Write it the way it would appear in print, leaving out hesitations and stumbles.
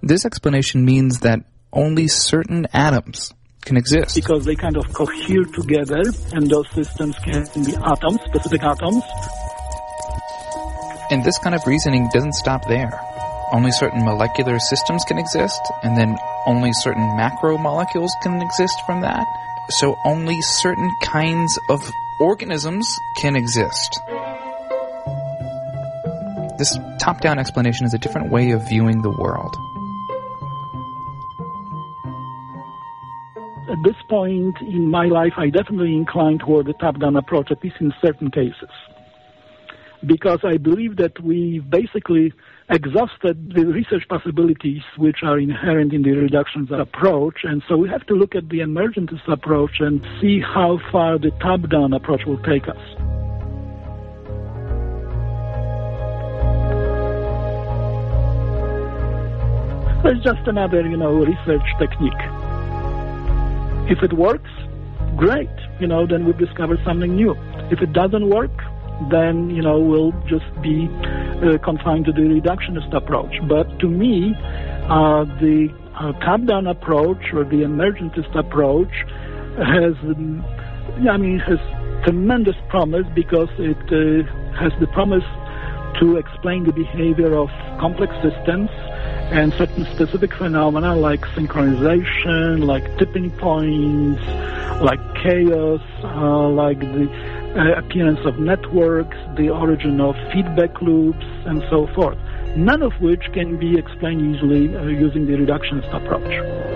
This explanation means that only certain atoms can exist. Because they kind of cohere together, and those systems can be atoms, specific atoms. And this kind of reasoning doesn't stop there. Only certain molecular systems can exist, and then only certain macromolecules can exist from that. So only certain kinds of organisms can exist. This top-down explanation is a different way of viewing the world. At this point in my life, I definitely incline toward the top-down approach, at least in certain cases. Because I believe that we basically exhausted the research possibilities which are inherent in the reductionist approach, and so we have to look at the emergentist approach and see how far the top-down approach will take us. It's just another, research technique. If it works, great, then we've discovered something new. If it doesn't work, then, we'll just be confined to the reductionist approach. But to me, the top-down approach or the emergentist approach has tremendous promise because it has the promise to explain the behavior of complex systems and certain specific phenomena like synchronization, like tipping points, like chaos, like the appearance of networks, the origin of feedback loops, and so forth. None of which can be explained easily using the reductionist approach.